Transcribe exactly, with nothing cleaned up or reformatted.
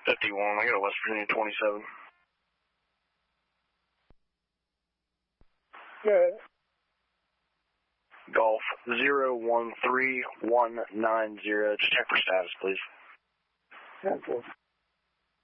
fifty-one, I got a West Virginia twenty-seven. Good. Golf zero one three one nine zero. Just check for status, please. Cancel.